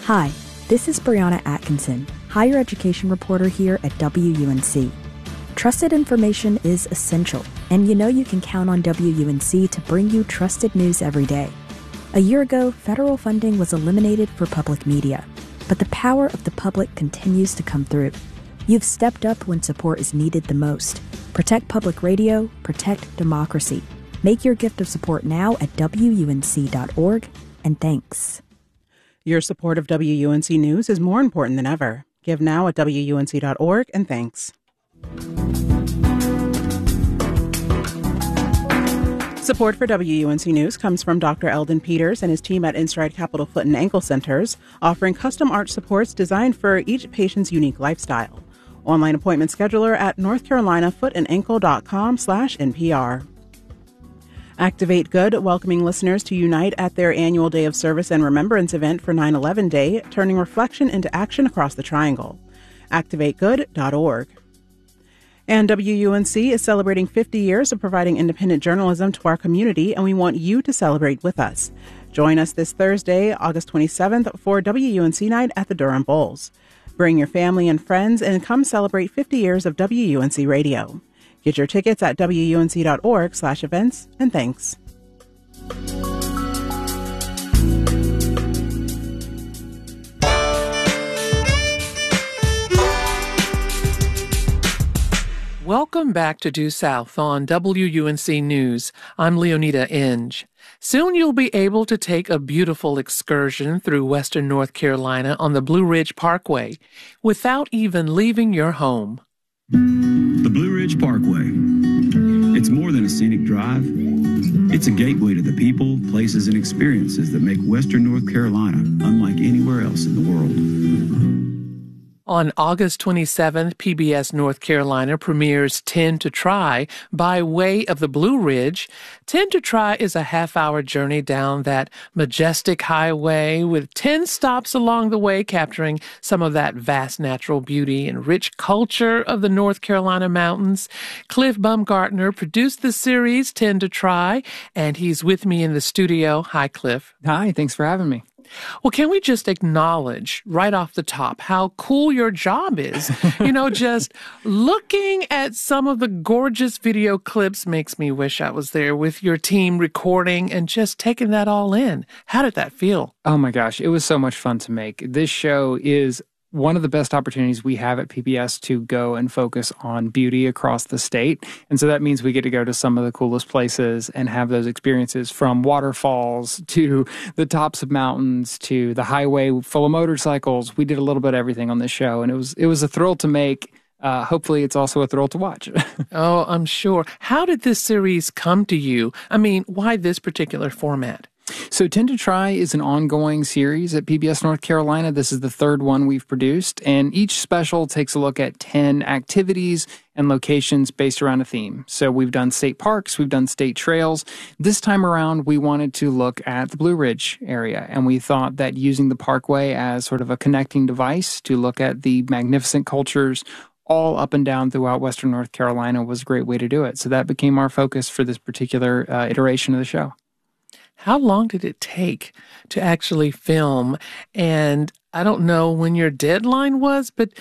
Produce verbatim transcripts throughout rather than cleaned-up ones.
Hi, this is Brianna Atkinson, higher education reporter here at W U N C. Trusted information is essential, and you know you can count on W U N C to bring you trusted news every day. A year ago, federal funding was eliminated for public media, but the power of the public continues to come through. You've stepped up when support is needed the most. Protect public radio, protect democracy. Make your gift of support now at W U N C dot org, and thanks. Your support of W U N C News is more important than ever. Give now at W U N C dot org, and thanks. Support for W U N C News comes from Doctor Eldon Peters and his team at InStride Capital Foot and Ankle Centers, offering custom arch supports designed for each patient's unique lifestyle. Online appointment scheduler at north carolina foot and ankle dot com slash N P R. Activate Good, welcoming listeners to unite at their annual Day of Service and Remembrance event for nine eleven Day, turning reflection into action across the Triangle. activate good dot org. And W U N C is celebrating fifty years of providing independent journalism to our community, and we want you to celebrate with us. Join us this Thursday, August twenty-seventh, for W U N C Night at the Durham Bulls. Bring your family and friends and come celebrate fifty years of W U N C Radio. Get your tickets at W U N C dot org slash events, and thanks. Welcome back to Due South on W U N C News. I'm Leonida Inge. Soon you'll be able to take a beautiful excursion through western North Carolina on the Blue Ridge Parkway without even leaving your home. The Blue Ridge Parkway. It's more than a scenic drive. It's a gateway to the people, places, and experiences that make western North Carolina unlike anywhere else in the world. On August twenty-seventh, P B S North Carolina premieres ten to Try by way of the Blue Ridge. ten to Try is a half-hour journey down that majestic highway with ten stops along the way, capturing some of that vast natural beauty and rich culture of the North Carolina mountains. Cliff Baumgartner produced the series ten to Try, and he's with me in the studio. Hi, Cliff. Hi, thanks for having me. Well, can we just acknowledge right off the top how cool your job is? You know, just looking at some of the gorgeous video clips makes me wish I was there with your team recording and just taking that all in. How did that feel? Oh my gosh, it was so much fun to make. This show is one of the best opportunities we have at P B S to go and focus on beauty across the state. And so that means we get to go to some of the coolest places and have those experiences, from waterfalls to the tops of mountains to the highway full of motorcycles. We did a little bit of everything on this show, and it was it was a thrill to make. Uh, hopefully it's also a thrill to watch. Oh, I'm sure. How did this series come to you? I mean, why this particular format? So ten to Try is an ongoing series at P B S North Carolina. This is the third one we've produced, and each special takes a look at ten activities and locations based around a theme. So we've done state parks, we've done state trails. This time around, we wanted to look at the Blue Ridge area, and we thought that using the Parkway as sort of a connecting device to look at the magnificent cultures all up and down throughout western North Carolina was a great way to do it. So that became our focus for this particular uh, iteration of the show. How long did it take to actually film? And I don't know when your deadline was, but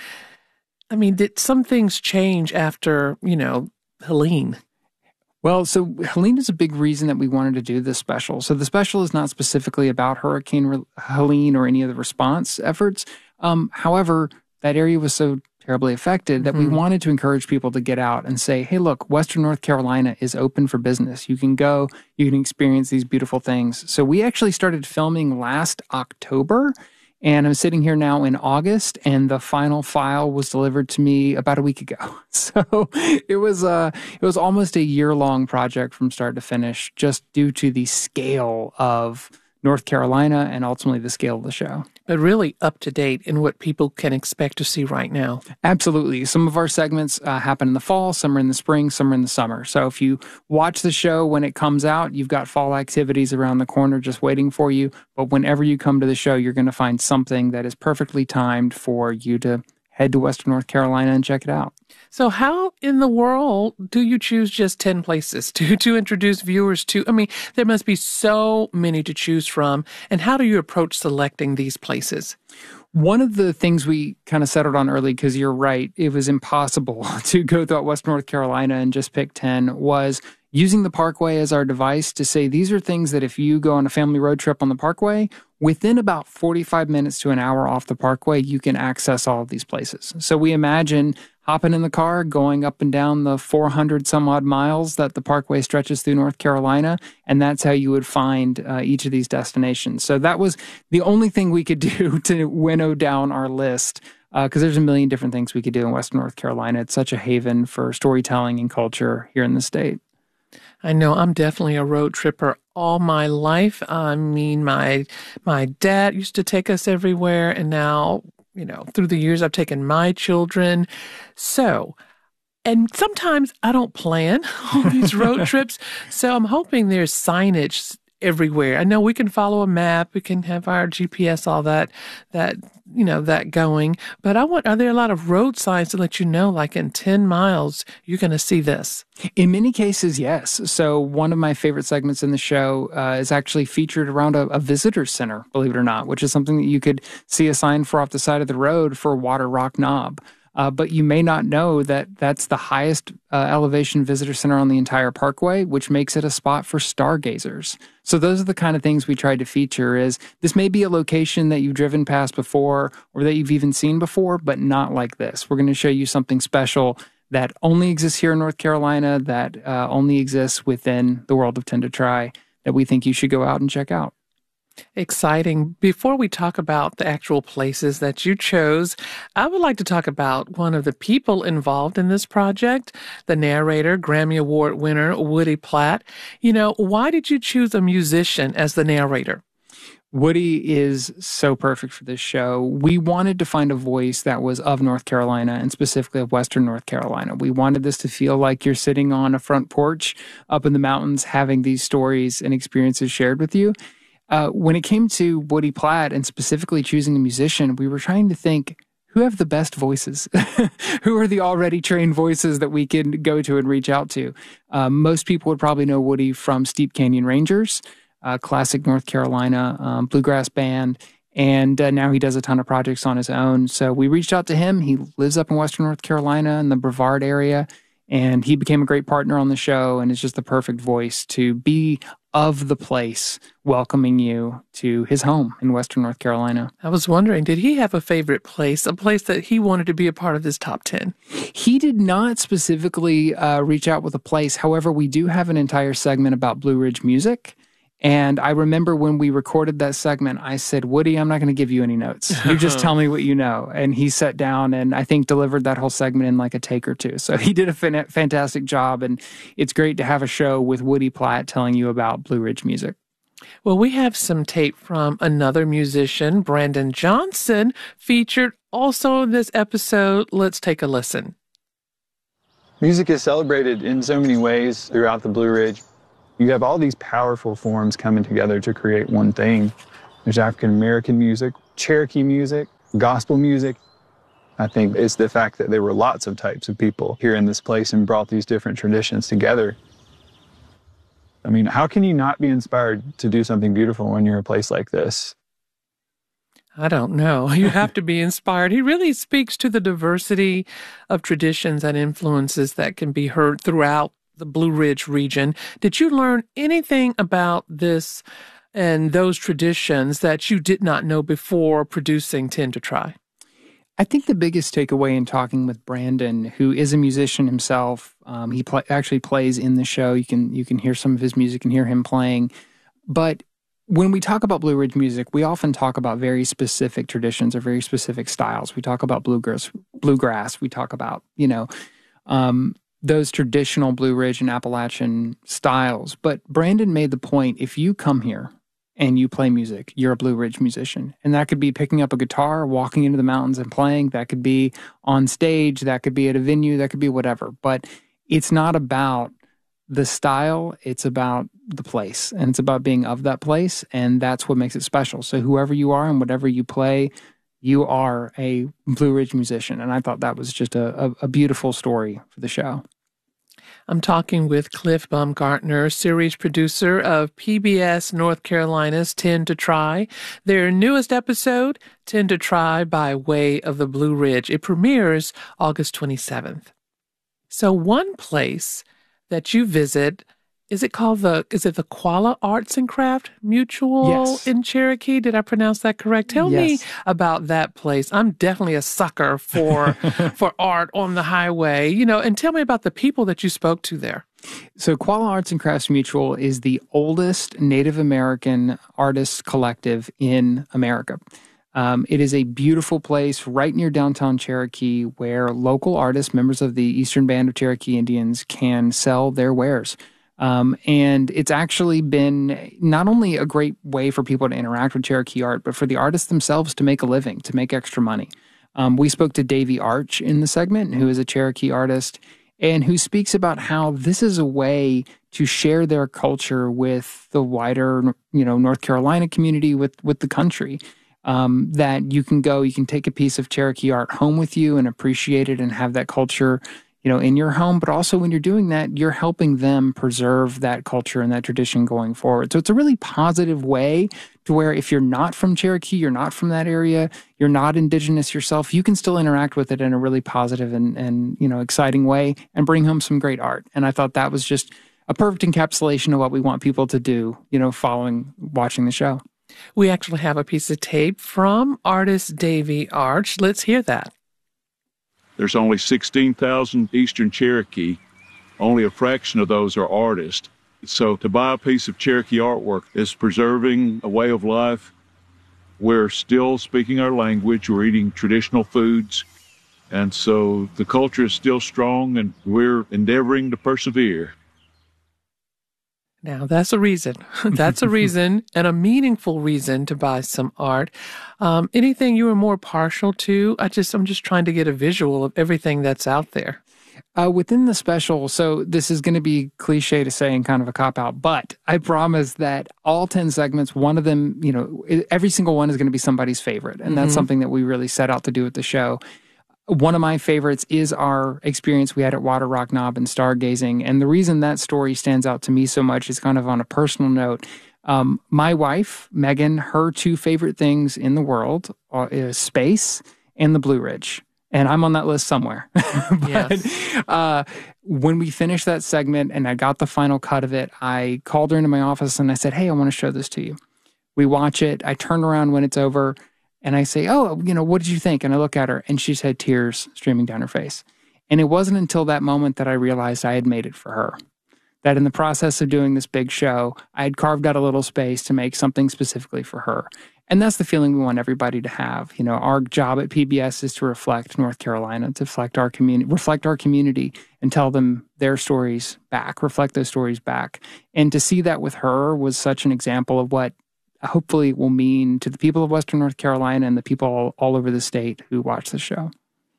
I mean, did some things change after, you know, Helene? Well, so Helene is a big reason that we wanted to do this special. So the special is not specifically about Hurricane Helene or any of the response efforts. Um, however, that area was so terribly affected that mm-hmm. we wanted to encourage people to get out and say, hey, look, western North Carolina is open for business. You can go, you can experience these beautiful things. So we actually started filming last October, and I'm sitting here now in August, and the final file was delivered to me about a week ago. So it was uh, it was almost a year-long project from start to finish, just due to the scale of North Carolina and ultimately the scale of the show. But really up to date in what people can expect to see right now. Absolutely. Some of our segments uh, happen in the fall, some are in the spring, some are in the summer. So if you watch the show when it comes out, you've got fall activities around the corner just waiting for you. But whenever you come to the show, you're going to find something that is perfectly timed for you to head to Western North Carolina and check it out. So how in the world do you choose just ten places to, to introduce viewers to? I mean, there must be so many to choose from. And how do you approach selecting these places? One of the things we kind of settled on early, because you're right, it was impossible to go throughout Western North Carolina and just pick ten, was using the Parkway as our device to say these are things that if you go on a family road trip on the Parkway, within about forty-five minutes to an hour off the Parkway, you can access all of these places. So we imagine hopping in the car, going up and down the four hundred some odd miles that the Parkway stretches through North Carolina, and that's how you would find uh, each of these destinations. So that was the only thing we could do to winnow down our list, because uh, there's a million different things we could do in Western North Carolina. It's such a haven for storytelling and culture here in the state. I know I'm definitely a road tripper all my life. I mean, my my dad used to take us everywhere, and now, you know, through the years, I've taken my children. So, and sometimes I don't plan all these road trips. So I'm hoping there's signage everywhere. I know we can follow a map. We can have our G P S, all that, that, you know, that going. But I want, are there a lot of road signs to let you know, like in ten miles, you're going to see this? In many cases, yes. So one of my favorite segments in the show uh, is actually featured around a, a visitor center, believe it or not, which is something that you could see a sign for off the side of the road for Water Rock Knob. Uh, but you may not know that that's the highest uh, elevation visitor center on the entire Parkway, which makes it a spot for stargazers. So those are the kind of things we tried to feature. Is this may be a location that you've driven past before or that you've even seen before, but not like this. We're going to show you something special that only exists here in North Carolina, that uh, only exists within the world of ten to try, that we think you should go out and check out. Exciting. Before we talk about the actual places that you chose, I would like to talk about one of the people involved in this project, the narrator, Grammy Award winner, Woody Platt. You know, why did you choose a musician as the narrator? Woody is so perfect for this show. We wanted to find a voice that was of North Carolina and specifically of Western North Carolina. We wanted this to feel like you're sitting on a front porch up in the mountains having these stories and experiences shared with you. Uh, when it came to Woody Platt and specifically choosing a musician, we were trying to think, who have the best voices? Who are the already trained voices that we can go to and reach out to? Uh, most people would probably know Woody from Steep Canyon Rangers, a classic North Carolina um, bluegrass band, and uh, now he does a ton of projects on his own. So we reached out to him. He lives up in Western North Carolina in the Brevard area, and he became a great partner on the show and is just the perfect voice to be of the place, welcoming you to his home in Western North Carolina. I was wondering, did he have a favorite place, a place that he wanted to be a part of this top ten? He did not specifically uh, reach out with a place. However, we do have an entire segment about Blue Ridge music. And I remember when we recorded that segment, I said, Woody, I'm not going to give you any notes. You just tell me what you know. And he sat down and I think delivered that whole segment in like a take or two. So he did a fan- fantastic job. And it's great to have a show with Woody Platt telling you about Blue Ridge music. Well, we have some tape from another musician, Brandon Johnson, featured also in this episode. Let's take a listen. Music is celebrated in so many ways throughout the Blue Ridge. You have all these powerful forms coming together to create one thing. There's African American music, Cherokee music, gospel music. I think it's the fact that there were lots of types of people here in this place and brought these different traditions together. I mean, how can you not be inspired to do something beautiful when you're in a place like this? I don't know. You have to be inspired. He really speaks to the diversity of traditions and influences that can be heard throughout the Blue Ridge region. Did you learn anything about this and those traditions that you did not know before producing ten to try? I think the biggest takeaway in talking with Brandon, who is a musician himself, um, he pl- actually plays in the show. You can you can hear some of his music and hear him playing. But when we talk about Blue Ridge music, we often talk about very specific traditions or very specific styles. We talk about bluegrass. Bluegrass. We talk about, you know, um, those traditional Blue Ridge and Appalachian styles. But Brandon made the point, if you come here and you play music, you're a Blue Ridge musician. And that could be picking up a guitar, walking into the mountains and playing. That could be on stage. That could be at a venue. That could be whatever. But it's not about the style. It's about the place. And it's about being of that place. And that's what makes it special. So whoever you are and whatever you play, you are a Blue Ridge musician. And I thought that was just a, a, a beautiful story for the show. I'm talking with Cliff Baumgartner, series producer of P B S North Carolina's ten to Try. Their newest episode, ten to Try by Way of the Blue Ridge. It premieres August twenty-seventh. So one place that you visit, is it called the, is it the Quala Arts and Craft Mutual yes. in Cherokee? Did I pronounce that correct? Tell yes. me about that place. I'm definitely a sucker for for art on the highway, you know, and tell me about the people that you spoke to there. So Quala Arts and Crafts Mutual is the oldest Native American artists collective in America. Um, it is a beautiful place right near downtown Cherokee where local artists, members of the Eastern Band of Cherokee Indians, can sell their wares. Um, and it's actually been not only a great way for people to interact with Cherokee art, but for the artists themselves to make a living, to make extra money. Um, we spoke to Davey Arch in the segment, who is a Cherokee artist, and who speaks about how this is a way to share their culture with the wider, you know, North Carolina community, with, with the country. Um, that you can go, you can take a piece of Cherokee art home with you and appreciate it and have that culture, you know, in your home, but also when you're doing that, you're helping them preserve that culture and that tradition going forward. So it's a really positive way to where if you're not from Cherokee, you're not from that area, you're not indigenous yourself, you can still interact with it in a really positive and, and you know, exciting way and bring home some great art. And I thought that was just a perfect encapsulation of what we want people to do, you know, following, watching the show. We actually have a piece of tape from artist Davey Arch. Let's hear that. There's only sixteen thousand Eastern Cherokee. Only a fraction of those are artists. So to buy a piece of Cherokee artwork is preserving a way of life. We're still speaking our language. We're eating traditional foods. And so the culture is still strong, and we're endeavoring to persevere. Now, that's a reason. That's a reason, and a meaningful reason to buy some art. Um, anything you were more partial to? I just, I'm just trying to get a visual of everything that's out there. Uh, within the special, so this is going to be cliche to say and kind of a cop-out, but I promise that all ten segments, one of them, you know, every single one is going to be somebody's favorite, and that's mm-hmm. something that we really set out to do with the show. One of my favorites is our experience we had at Water Rock Knob and stargazing. And the reason that story stands out to me so much is kind of on a personal note. Um, my wife, Megan, her two favorite things in the world are, is space and the Blue Ridge. And I'm on that list somewhere. but yes. uh, when we finished that segment and I got the final cut of it, I called her into my office and I said, hey, I want to show this to you. We watch it. I turn around when it's over. And I say, oh, you know, what did you think? And I look at her and she's had tears streaming down her face. And it wasn't until that moment that I realized I had made it for her. That in the process of doing this big show, I had carved out a little space to make something specifically for her. And that's the feeling we want everybody to have. You know, our job at P B S is to reflect North Carolina, to reflect our community, reflect our community and tell them their stories back, reflect those stories back. And to see that with her was such an example of what hopefully will mean to the people of Western North Carolina and the people all, all over the state who watch the show.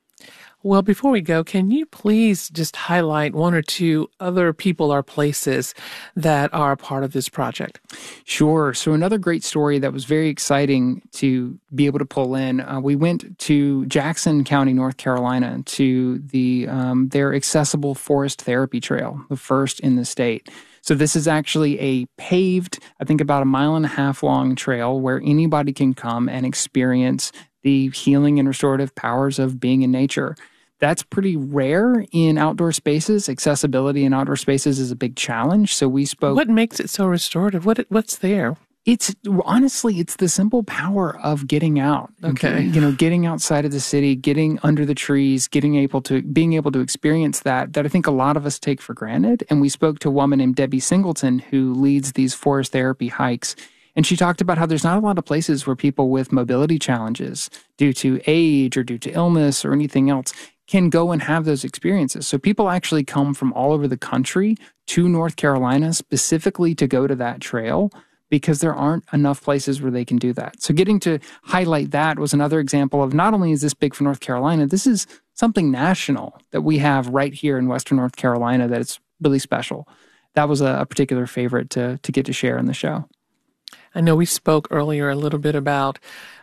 Well, before we go, can you please just highlight one or two other people or places that are a part of this project? Sure. So another great story that was very exciting to be able to pull in, uh, we went to Jackson County, North Carolina, to the um, their accessible forest therapy trail, the first in the state. So this is actually a paved, I think about a mile and a half long trail where anybody can come and experience the healing and restorative powers of being in nature. That's pretty rare in outdoor spaces. Accessibility in outdoor spaces is a big challenge. So we spoke. What makes it so restorative? What what's there? It's honestly, it's the simple power of getting out. Okay. You know, getting outside of the city, getting under the trees, getting able to, being able to experience that, that I think a lot of us take for granted. And we spoke to a woman named Debbie Singleton who leads these forest therapy hikes. And she talked about how there's not a lot of places where people with mobility challenges due to age or due to illness or anything else can go and have those experiences. So people actually come from all over the country to North Carolina specifically to go to that trail because there aren't enough places where they can do that. So getting to highlight that was another example of not only is this big for North Carolina, this is something national that we have right here in Western North Carolina that it's really special. That was a, a particular favorite to to get to share in the show. I know we spoke earlier a little bit about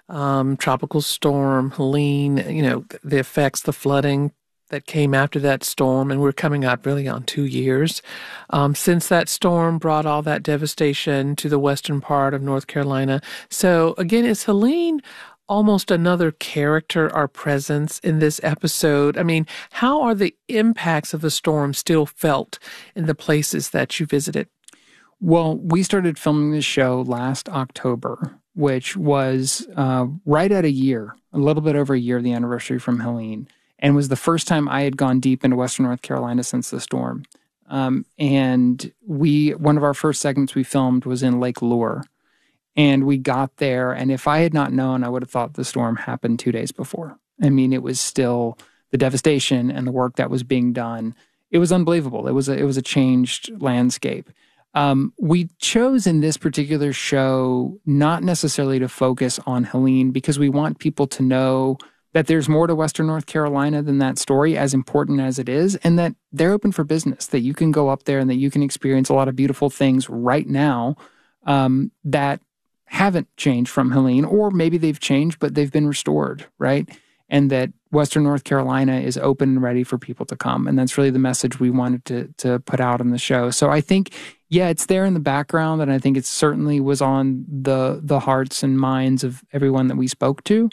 um, tropical storm Helene, you know, the effects, the flooding that came after that storm, and we're coming up really on two years um, since that storm brought all that devastation to the western part of North Carolina. So again, is Helene almost another character or presence in this episode? I mean, how are the impacts of the storm still felt in the places that you visited? Well, we started filming this show last October, which was uh, right at a year, a little bit over a year, the anniversary from Helene, and was the first time I had gone deep into Western North Carolina since the storm. Um, and we, one of our first segments we filmed was in Lake Lure. And we got there, and if I had not known, I would have thought the storm happened two days before. I mean, it was still the devastation and the work that was being done. It was unbelievable. It was a, it was a changed landscape. Um, we chose in this particular show not necessarily to focus on Helene because we want people to know that there's more to Western North Carolina than that story, as important as it is, and that they're open for business, that you can go up there and that you can experience a lot of beautiful things right now um, that haven't changed from Helene, or maybe they've changed, but they've been restored, right? And that Western North Carolina is open and ready for people to come. And that's really the message we wanted to to put out in the show. So I think, yeah, it's there in the background, and I think it certainly was on the the hearts and minds of everyone that we spoke to.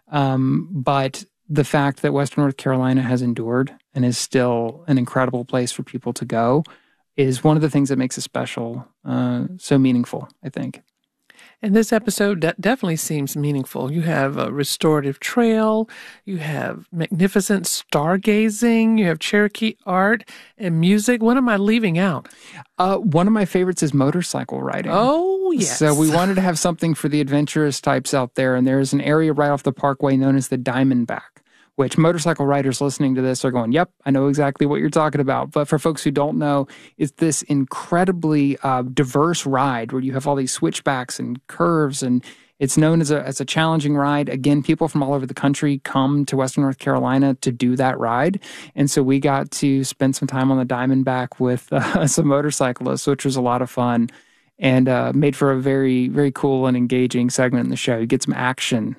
Um, but the fact that Western North Carolina has endured and is still an incredible place for people to go is one of the things that makes it special, uh, so meaningful, I think. And this episode de- definitely seems meaningful. You have a restorative trail, you have magnificent stargazing, you have Cherokee art and music. What am I leaving out? Uh, one of my favorites is motorcycle riding. Oh, yes. So we wanted to have something for the adventurous types out there, and there's an area right off the parkway known as the Diamondback, which motorcycle riders listening to this are going, yep, I know exactly what you're talking about. But for folks who don't know, it's this incredibly uh, diverse ride where you have all these switchbacks and curves, and it's known as a as a challenging ride. Again, people from all over the country come to Western North Carolina to do that ride. And so we got to spend some time on the Diamondback with uh, some motorcyclists, which was a lot of fun. And uh, made for a very, very cool and engaging segment in the show. You get some action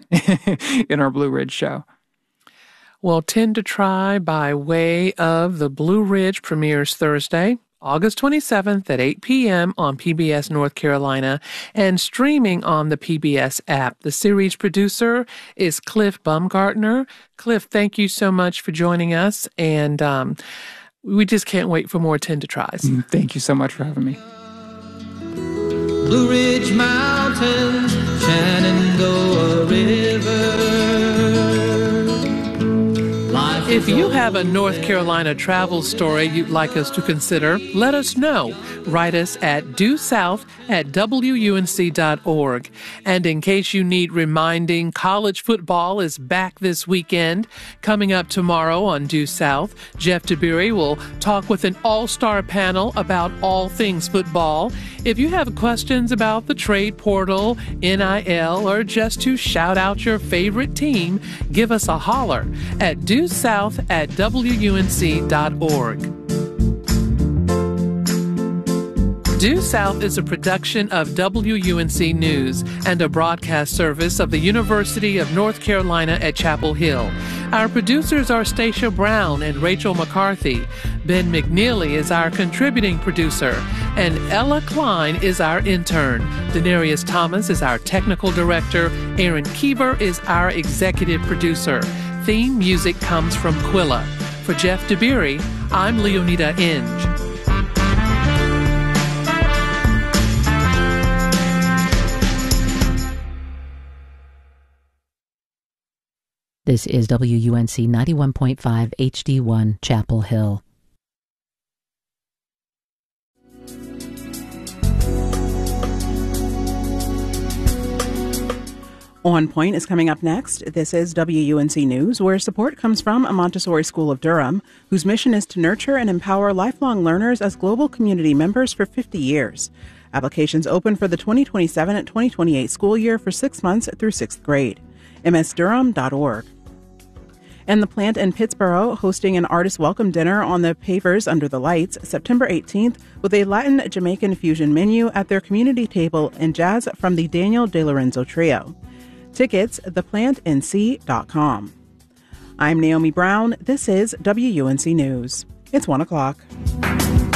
in our Blue Ridge show. Well, Tend to Try by way of the Blue Ridge premieres Thursday, August twenty-seventh at eight p.m. on P B S North Carolina and streaming on the P B S app. The series producer is Cliff Baumgartner. Cliff, thank you so much for joining us, and um, we just can't wait for more Tend to Tries. Thank you so much for having me. Blue Ridge Mountains, Shenandoah River. If you have a North Carolina travel story you'd like us to consider, let us know. Write us at due south at W U N C dot org. And in case you need reminding, college football is back this weekend. Coming up tomorrow on Due South, Jeff DeBerry will talk with an all-star panel about all things football. If you have questions about the trade portal, N I L, or just to shout out your favorite team, give us a holler at due south at W U N C dot org. Due South is a production of W U N C News and a broadcast service of the University of North Carolina at Chapel Hill. Our producers are Stacia Brown and Rachel McCarthy. Ben McNeely is our contributing producer, and Ella Klein is our intern. Denarius Thomas is our technical director. Aaron Keever is our executive producer. Theme music comes from Quilla. For Jeff DeBerry, I'm Leonida Inge. This is W U N C ninety-one point five H D one Chapel Hill. On Point is coming up next. This is W U N C News, where support comes from a Montessori School of Durham, whose mission is to nurture and empower lifelong learners as global community members for fifty years. Applications open for the twenty twenty-seven and twenty twenty-eight school year for six months through sixth grade. m s durham dot org. And the Plant in Pittsboro hosting an artist welcome dinner on the pavers under the lights September eighteenth with a Latin Jamaican fusion menu at their community table and jazz from the Daniel De Lorenzo Trio. Tickets, the plant n c dot com. I'm Naomi Brown. This is W U N C News. It's one o'clock.